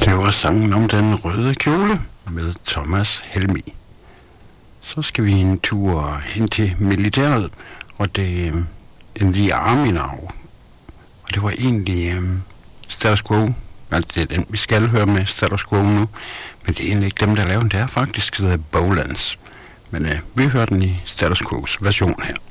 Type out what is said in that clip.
Det var sangen om den røde kjole med Thomas Helmig. Så skal vi en tur hen til militæret, og det er The Army Now. Og det var egentlig Status Quo. Altså det er den, vi skal høre med Status Quo nu. Men det er egentlig ikke dem, der laver den. Det er faktisk The Bowlands. Men vi hører den i Status Quos version her.